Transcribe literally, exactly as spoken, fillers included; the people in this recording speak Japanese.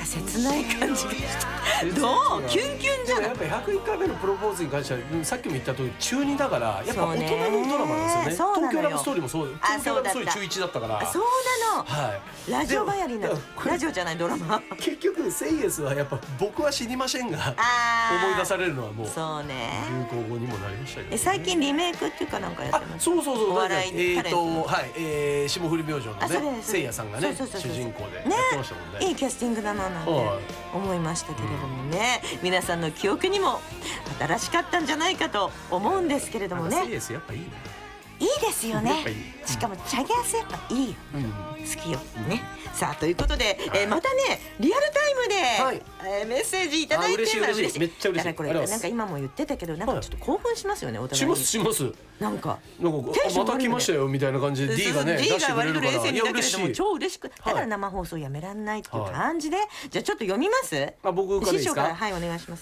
か切ない感じがしたどうキュンキュンじゃない。 やっぱひゃくいっかいめのプロポーズに関してはさっきも言った通り中にだからやっぱ大人のドラマなんですよね。東京ラブストーリーもそう東京ラブストーリー中いちだったから。 そうなの、はい、ラジオばやりのラジオじゃないドラマ結局セイエスはやっぱ僕は知りませんが思い出されるのはもうそうね流行語にもなりましたけど、ね、 最近リメイクっていうかなんかやってます。 そうそうそう、 お笑いタレント、 えーとはいえー、霜降り明星のねせいやさんがね主人公でやってましたもんね。 いいキャスティングだななんて思いましたけれどもね、うん、皆さんの記憶にも新しかったんじゃないかと思うんですけれどもね。 セイエスやっぱいいね。 いいですよね。しかもチャゲアスやっぱいいよ、うん、好きよね。さあということで、えー、またねリアルタイムで、はいえー、メッセージいただいて嬉しい嬉しいめっちゃ嬉しい。 だからこれなんか今も言ってたけどなんかちょっと興奮しますよね、はい、お互いに。 しますします。 なんかなんかまた来ましたよみたいな感じで D がね D 出してくれるから、 いや嬉しい。超嬉しくだからはい、 生放送やめらんないっていう感じで、はい、じゃあちょっと読みます。 あ僕からいいですか。 はいお願いします。